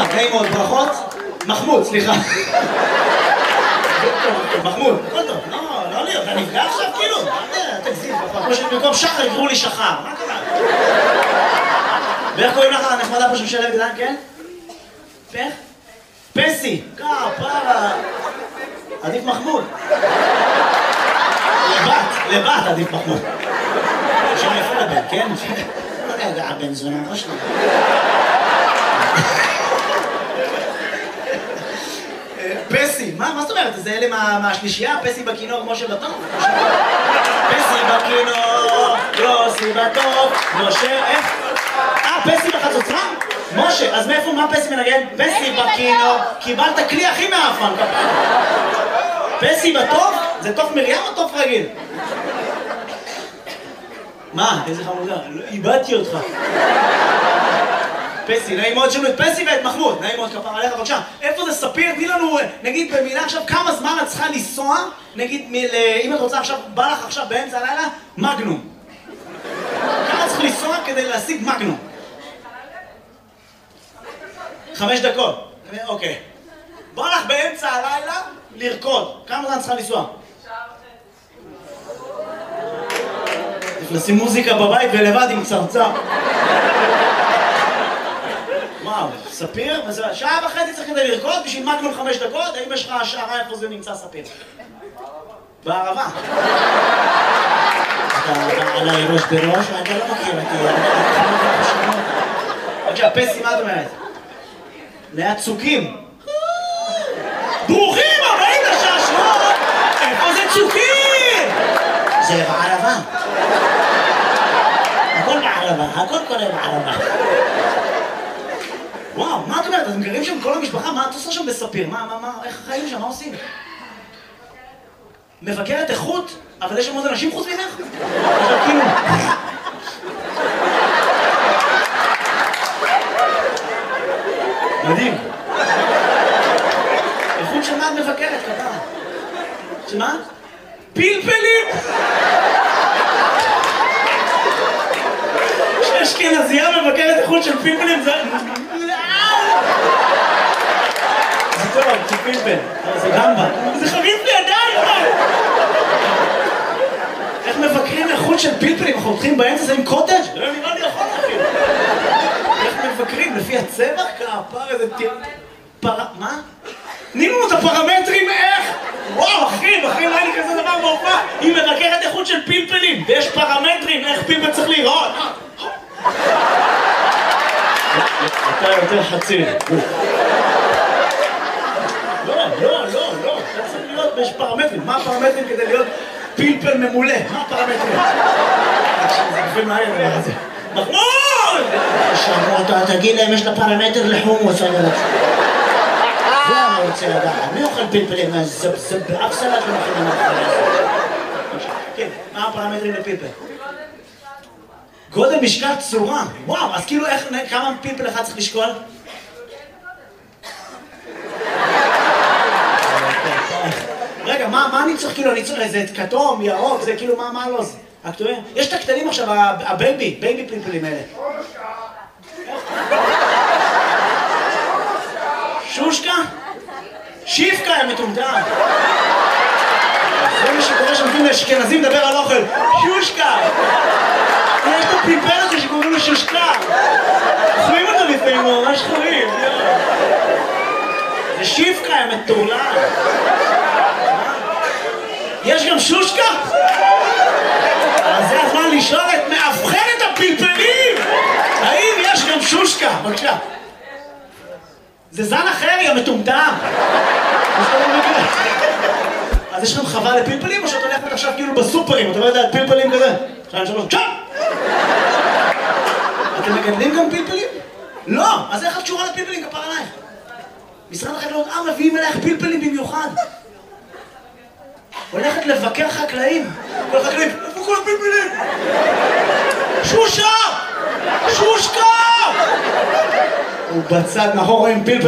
נעים מאוד, ברכות. מחמוד, סליחה. מחמוד, הכל טוב. לא לי, אתה נפגע עכשיו כאילו? תגזים, כמו שבמקום שחר יקראו לי שחר. מה קרה? ואיך קוראים לך הנחמדה פה שמשלב גדן, כן? פך? פסי. פרה. עדיף מחמוד. לבת עדיף מחמוד. שם יפה לבן, כן? לא יודע, הבן זונה ראש לי. פסי, מה זאת אומרת? זה אלה מהשלישייה? פסי בכינור, משה בטוב? פסי בכינור, יוסי בטוב, משה, איך? פסי בחצוצרה? משה, אז מאיפה, מה פסי מנגן? פסי בכינור, קיבלת כלי הכי מאפן, כפיים. פסי בטוב? זה תוף מרים או תוף רגיל? מה? איזה חמודה? איבדתי אותך. פסי, נעים מאוד שלנו את פסי ואת מחמוד. נעים מאוד כפר עליך, בבקשה. איפה זה ספיר? תני לנו, נגיד במילה עכשיו, כמה זמן את צריכה לנסוע, נגיד, אם את רוצה עכשיו, בא לך עכשיו באמצע הלילה, מגנום. כמה צריך לנסוע כדי להשיג מגנום? 5 דקות. אוקיי. בא לך באמצע הלילה לרקוד. כמה זמן צריכה לנסוע? לשים מוזיקה בבית ולבד עם צרצר. וואו, ספיר? שעה וחצי צריך כדי לרקוד בשביל מגנום 5 דקות? האם יש לך השערה איפה זה נמצא ספיר? בערבה. אתה עליי ראש בראש? אתה לא מכיר אותי. בבקשה, פסי, מה את אומרת? ליד צוקים. ברוכים הבאים לשעשוע! איפה זה צוקים? זה בערבה. הכל בערבה, הכל קורה בערבה. וואו, מה את אומרת? אתם גרים שם כל המשפחה? מה את עושה שם בספיר? איך החיים שם? מה עושים? מבקרת איכות? אבל יש שם עוד אנשים חוץ ממך? עכשיו כאילו... מדהים. איכות של מה את מבקרת, ככה? שמה? פלפלים! כשאשכנזייה מבקרת איכות של פלפלים זה... זה טוב, זה פלפל. זה גמבה. זה חביב לידיים! איך מבקרים איכות של פלפלים? אנחנו הולכים באמצע זה עם קוטג'? לא נראה לי יכול להכיר. איך מבקרים? לפי הצבע? כפר איזה טיר... מה? תני לנו את הפרמטרים איך? וואו, אחי, לא היה לי כזה דבר בהופעה. היא מבקרת איכות של פלפלים, ויש פרמטרים איך פלפל צריך להיראות. אתה יותר חצי. לא. אתה צריך להיות, יש פרמטרים. מה הפרמטרים כדי להיות פלפל ממולא? מה הפרמטרים? זה גופים מהר הדבר הזה. מחמוד! עכשיו, תגיד להם, יש לה פרמטר לחומוס, אני רוצה. זה אני רוצה לדעת. מי אוכל פלפלים? זה באף סלט לא מכינים מהחלה הזאת. כן, מה הפרמטרים לפלפל? גודל, משקל, צורה. וואו, אז כאילו כמה פלפל אחד צריך לשקול? רגע, מה אני צריך כאילו? אני צריך איזה כתום, ירוק, זה כאילו מה לא זה? יש את הקטנים עכשיו, הבייבי פלפלים האלה. שושקה? שיפקה הם מטומטם. זה מה שקורה שמתאים לאשכנזים לדבר על אוכל. שושקה! יש את הפלפל הזה שקוראים לו שושקה. חויים אותו לפעמים, הוא ממש חויים. זה שיפקה הם מטורלל. יש גם שושקה? אז זה הזמן לשאול את מאבחנת הפלפלים! האם יש גם שושקה? בבקשה. זה זן אחר, יא מטומטם! אז יש לכם חווה לפלפלים, או שאת הולכת עכשיו כאילו בסופרים, אתה לא יודע, פלפלים כזה? 2, 3, צ'אפ! אתם מגדלים גם פלפלים? לא! אז איך את קשורה לפלפלים? כפר עלייך. משרד החקלאות, מביאים אלייך פלפלים במיוחד. הולכת לבקר חקלאים. כל חקלאים, איפה כל הפלפלים? שושה! שושקה! הוא בצד מאחור עם פלפל.